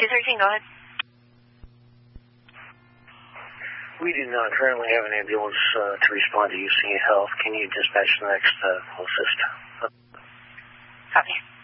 213, go ahead. We do not currently have an ambulance to respond to UC Health. Can you dispatch the next closest? Copy.